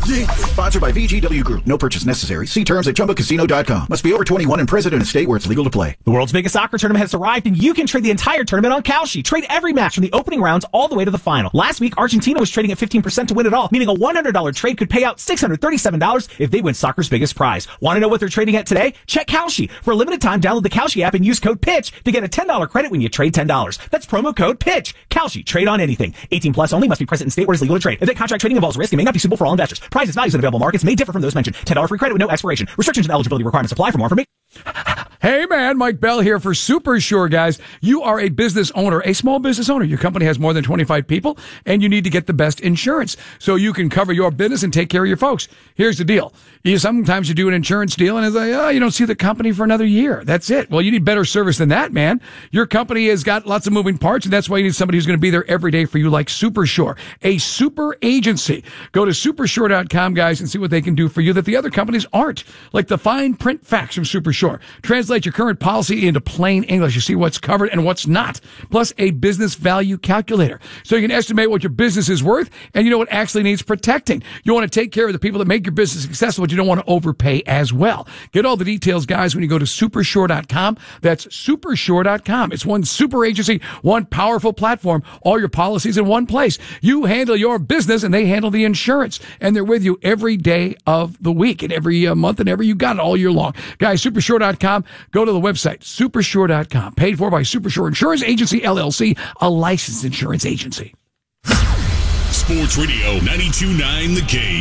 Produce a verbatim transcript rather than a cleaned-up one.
Sponsored by V G W Group. No purchase necessary. See terms at chumba casino dot com. Must be over twenty-one and present in a state where it's legal to play. The world's biggest soccer tournament has arrived, and you can trade the entire tournament on Kalshi. Trade every match from the opening rounds all the way to the final. Last week, Argentina was trading at fifteen percent to win it all, meaning a one hundred dollars trade could pay out six hundred thirty-seven dollars if they win soccer's biggest prize. Want to know what they're trading at today? Check Kalshi. For a limited time, download the Kalshi app and use code PITCH to get a ten dollars credit when you trade ten dollars. That's promo code PITCH. Kalshi. Trade on anything. eighteen plus only. Must be present in state where it's legal to trade. If that contract trading involves risk, it may not be suitable for all investors. Prices, values, and available markets may differ from those mentioned. ten dollars free credit with no expiration. Restrictions and eligibility requirements apply. For more information. Hey man, Mike Bell here for Super Sure, guys. You are a business owner, a small business owner. Your company has more than twenty-five people, and you need to get the best insurance so you can cover your business and take care of your folks. Here's the deal. You sometimes you do an insurance deal, and it's like, oh, you don't see the company for another year. That's it. Well, you need better service than that, man. Your company has got lots of moving parts, and that's why you need somebody who's going to be there every day for you, like Super Sure, a super agency. Go to super sure dot com, guys, and see what they can do for you that the other companies aren't, like the fine print facts from Super Sure. Translate your current policy into plain English. You see what's covered and what's not. Plus a business value calculator. So you can estimate what your business is worth and you know what actually needs protecting. You want to take care of the people that make your business successful, but you don't want to overpay as well. Get all the details, guys, when you go to super sure dot com. That's super sure dot com. It's one super agency, one powerful platform, all your policies in one place. You handle your business and they handle the insurance. And they're with you every day of the week and every uh, month and every, you got it all year long. Guys, super sure dot com. Go to the website, super sure dot com. Paid for by Super Sure Insurance Agency, L L C, a licensed insurance agency. Sports Radio ninety-two point nine The Game.